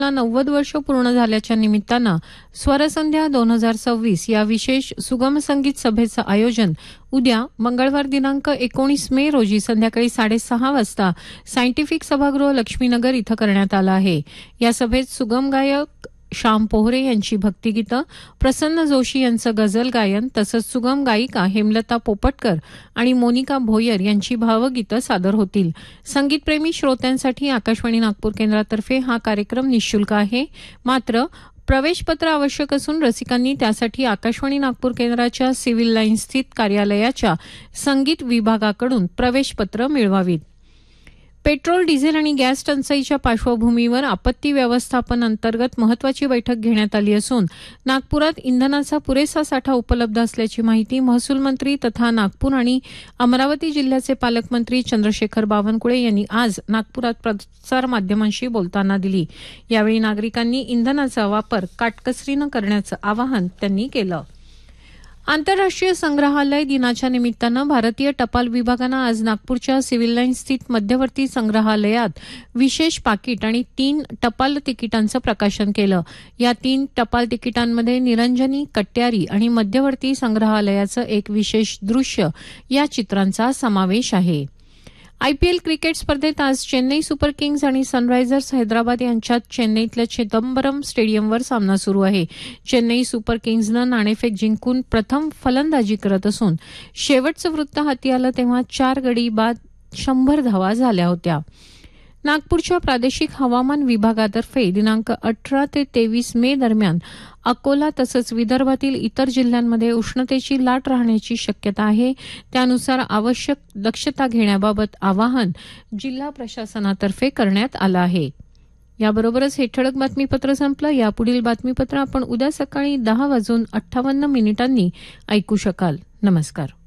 90 वर्ष पूर्ण झाल्याच्या निमित्तानं स्वरसंध्या 2026 या विशेष सुगम संगीत सभेचं आयोजन उद्या मंगळवार दिनांक 19 मे रोजी संध्याकाळी 6:30 वाजता सायंटिफिक सभागृह लक्ष्मीनगर इथं करण्यात आलं आहे. या सभेत सुगम गायक श्याम पोहरे यांची भक्तिगीतं, प्रसन्न जोशी यांचं गझल गायन तसंच सुगम गायिका हेमलता पोपटकर आणि मोनिका भोयर यांची भावगीतं सादर होतील. संगीतप्रेमी श्रोत्यांसाठी आकाशवाणी नागपूर केंद्रातर्फे हा कार्यक्रम निःशुल्क आहे. मात्र प्रवेशपत्र आवश्यक असून रसिकांनी त्यासाठी आकाशवाणी नागपूर केंद्राच्या सिव्हिल लाईन स्थित कार्यालयाच्या संगीत विभागाकडून प्रवेशपत्र मिळवावीत. पेट्रोल, डिझेल आणि गॅस टंचाईच्या पार्श्वभूमीवर आपत्ती व्यवस्थापन अंतर्गत महत्वाची बैठक घेण्यात आली असून नागपुरात इंधनाचा पुरेसा साठा उपलब्ध असल्याची माहिती महसूल मंत्री तथा नागपूर आणि अमरावती जिल्ह्याचे पालकमंत्री चंद्रशेखर बावनकुळे यांनी आज नागपुरात प्रसारमाध्यमांशी बोलताना दिली. यावेळी नागरिकांनी इंधनाचा वापर काटकसरीनं करण्याचं आवाहन त्यांनी केलं. आंतरराष्ट्रीय संग्रहालय दिनाच्या निमित्तानं भारतीय टपाल विभागानं आज नागपूरच्या सिव्हिल लाईन स्थित मध्यवर्ती संग्रहालयात विशेष पाकिट आणि 3 टपाल तिकिटांचं प्रकाशन केलं. या 3 टपाल तिकिटांमध्ये निरंजनी, कट्यारी आणि मध्यवर्ती संग्रहालयाचं एक विशेष दृश्य या चित्रांचा समावेश आहे. आयपीएल क्रिकेट स्पर्धेत आज चेन्नई सुपर किंग्ज आणि सनरायझर्स हैदराबाद यांच्यात चेन्नईतल्या चिदंबरम स्टेडियमवर सामना सुरू आहे. चेन्नई सुपर किंग्जनं नाणेफेक जिंकून प्रथम फलंदाजी करत असून शेवटचं वृत्त हाती आलं तेव्हा 4 गडी बाद 100 धावा झाल्या होत्या. नागपूरच्या प्रादेशिक हवामान विभागातर्फे दिनांक 18 ते 23 मे दरम्यान अकोला तसंच विदर्भातील इतर जिल्ह्यांमध्ये उष्णतेची लाट राहण्याची शक्यता आहे. त्यानुसार आवश्यक दक्षता घेण्याबाबत आवाहन जिल्हा प्रशासनातर्फे करण्यात आलं आहे. याबरोबरच हे ठळक बातमीपत्र संपलं. यापुढील बातमीपत्र आपण उद्या सकाळी 10:58 ऐकू शकाल. नमस्कार.